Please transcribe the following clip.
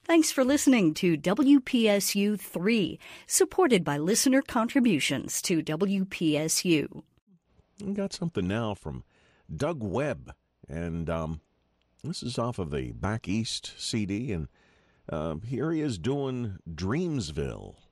Thanks for listening to WPSU 3, supported by listener contributions to WPSU. We got something now from Doug Webb, and this is off of the Back East CD, and here he is doing Dreamsville.